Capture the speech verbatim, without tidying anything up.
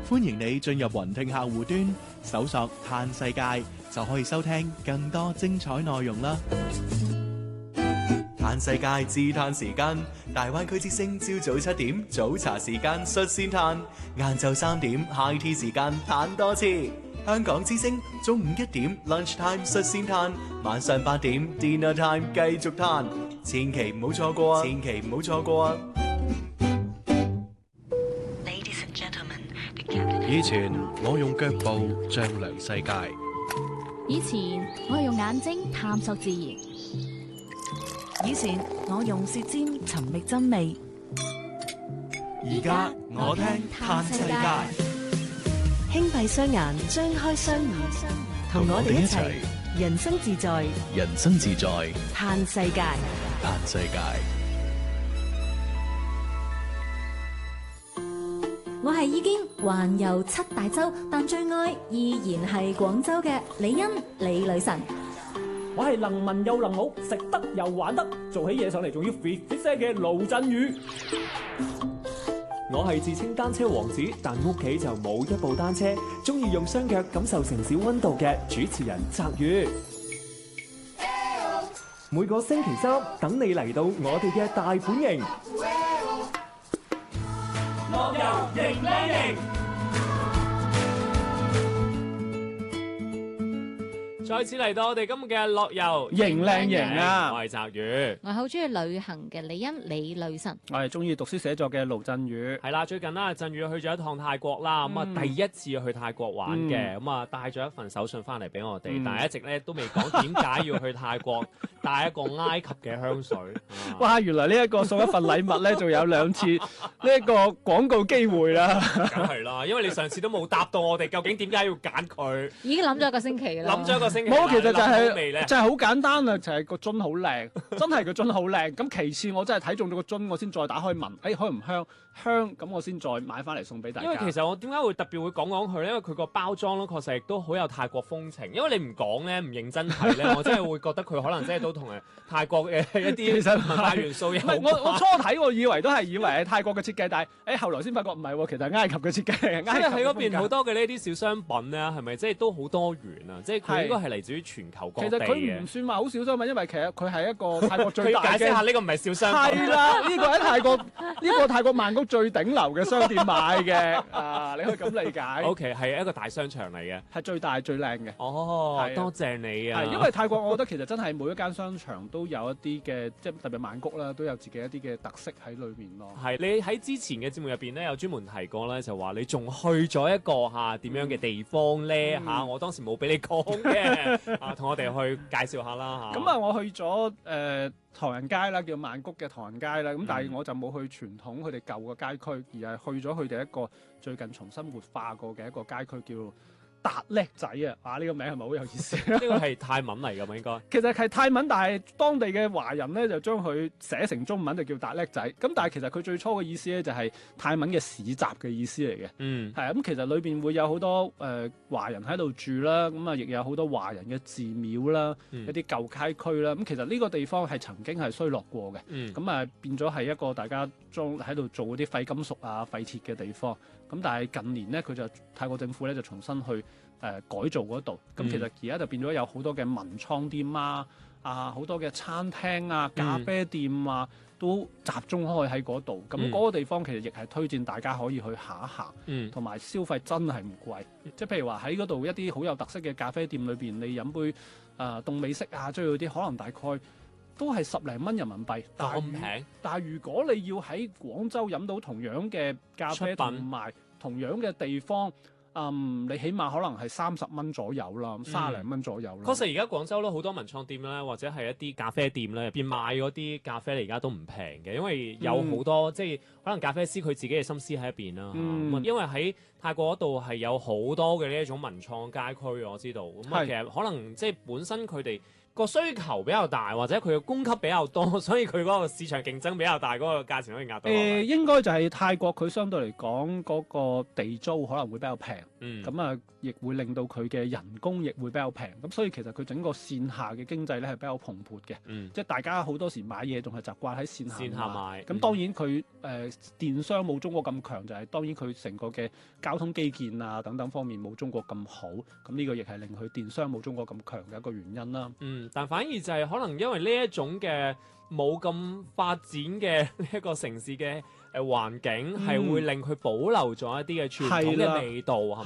歡迎你進入雲聽客戶端，搜索嘆世界，就可以收聽更多精彩內容啦。嘆世界自嘆時間，大灣區之聲朝早七點早茶時間率先嘆，晏晝三點 high tea 時間嘆多次。香港之聲中午一點 lunch time 率先嘆，晚上八點 dinner time 繼續嘆，千祈唔好錯過啊！千祈唔好錯過啊！ 以前我用腳步丈量世界， 以前我係用眼睛探索自然， 以前我用舌尖尋覓真味， 而家我聽嘆世界。 輕閉雙眼，張開雙耳，同我哋一齊人生自在， 人生自在嘆世界， 嘆世界。 我係已經環遊七大洲，但最愛依然係廣州嘅李欣李女神。 我係能文又能武，食得又玩得，做起嘢上嚟仲要 fit fit 聲嘅盧振宇。我係自稱單車王子，但屋企就冇一部單車，中意用雙腳感受城市溫度嘅主持人澤宇。每個星期三等你嚟到我哋嘅大本營，樂遊型靚型。 再次嚟到我哋今日嘅樂遊型靚型啊！ 我係澤宇， 我係好中意旅行嘅李欣李女神。 我係中意讀書寫作嘅盧振宇。 係啦，最近啦，振宇去咗一趟泰國啦，咁啊、嗯、第一次去泰國玩嘅，咁啊、嗯、帶咗一份手信翻嚟俾我哋，嗯、但係一直咧都未講點解要去泰國帶一個埃及嘅香水。 哇！原來呢一個送一份禮物咧，仲有兩次呢一個廣告機會啦。 梗係啦，因為你上次都冇答到我哋，究竟點解要揀佢？ 已經諗咗一個星期啦。諗咗一個星期。 冇，其實就係就係好簡單啊！就係個樽好靚，真係個樽好靚。咁其次我真係睇中咗個樽，我先再打開聞，誒香唔香？香，咁我先再買翻嚟送俾大家。 因為其實我點解會特別會講講佢咧？因為佢個包裝咯，確實亦都好有泰國風情。因為你唔講咧，唔認真睇咧，我真係會覺得佢可能真係都同誒泰國嘅一啲文化元素有關。 我我初睇我以為都係以為係泰國嘅設計，但係誒後來先發覺唔係喎，其實係埃及嘅設計。 即係喺嗰邊好多嘅呢啲小商品咧，係咪即係都好多元啊？即係佢應該係嚟自於全球各地嘅。其實佢唔算話好小商品，因為其實佢係一個泰國最大嘅。 解釋下呢個唔係小商品。 係啦，呢個喺泰國呢個泰國曼谷最頂流嘅商店買嘅啊，你可以咁理解。 O K， 係一個大商場嚟嘅， 係最大最靚嘅。 哦，係多謝你啊。 係因為泰國，我覺得其實真係每一間商場都有一啲嘅，即係特別曼谷啦，都有自己一啲嘅特色喺裏面咯。 係你喺之前嘅節目入邊咧，有專門提過咧，就話你仲去咗一個嚇點樣嘅地方咧嚇，我當時冇俾你講嘅啊，同我哋去介紹下啦嚇。 咁啊，我去咗誒唐人街啦，叫曼谷嘅唐人街啦。咁但係我就冇去傳統佢哋舊嘅街區，而係去咗佢哋一個最近重新活化過嘅一個街區，叫達叻仔啊！啊，呢、這個名係咪好有意思？ 呢個係泰文嚟㗎嘛？應該其實係泰文，但係當地嘅華人咧就將佢寫成中文就叫達叻仔。咁但係其實佢最初嘅意思咧就係泰文嘅市集嘅意思嚟嘅。嗯，係啊。咁其實裏邊會有好多誒、呃、華人喺度住啦，咁啊亦有好多華人嘅寺廟啦，嗯、一啲舊街區啦。咁其實呢個地方係曾經係衰落過嘅。咁啊、嗯、變咗係一個大家裝喺度做嗰啲廢金屬啊、廢鐵嘅地方。咁但係近年咧，佢就泰國政府咧就重新去誒、呃、改造嗰度。咁、嗯、其實而家就變咗有好多嘅文創店啊，啊好多嘅餐廳啊、咖啡店啊，嗯、都集中開喺嗰度。咁嗰、嗯、個地方其實亦係推薦大家可以去行一行，同埋、嗯、消費真係唔貴。即係譬如話喺嗰度一啲好有特色嘅咖啡店裏邊，你飲杯誒凍美式啊，之類嗰啲，可能大概都係十零蚊人民幣， 咁平。 但係如果你要喺廣州飲到同樣嘅咖啡同埋同樣嘅地方，嗯，你起碼可能係三十蚊左右啦，三十零蚊左右啦。 確實而家廣州咧好多文創店咧，或者係一啲咖啡店咧入邊賣嗰啲咖啡，而家都唔平嘅，因為有好多、嗯、即係可能咖啡師佢自己嘅心思喺一邊啦。嗯、因為喺泰國嗰度係有好多嘅呢一種文創街區，我知道。咁啊，其實可能即係本身佢哋個需求比較大，或者佢嘅供給比較多，所以佢嗰個市場競爭比較大，嗰、嗰個價錢可以壓到。誒、呃， 應該就係泰國佢相對嚟講嗰個地租可能會比較平。 嗯， 咁啊亦會令到佢嘅人工亦會比較平，咁所以其實佢整個線下嘅經濟咧係比較蓬勃嘅， 嗯， 即係大家好多時買嘢仲係習慣喺線下線下買， 咁當然佢誒、呃、電商冇中國咁強，就係、是、當然佢成個嘅交通基建啊等等方面冇中國咁好，咁呢個亦係令佢電商冇中國咁強嘅一個原因啦。 嗯，但反而就係可能因為呢一種嘅冇咁發展嘅呢一個城市嘅誒環境，係、嗯、會令佢保留咗一啲嘅傳統嘅味道，係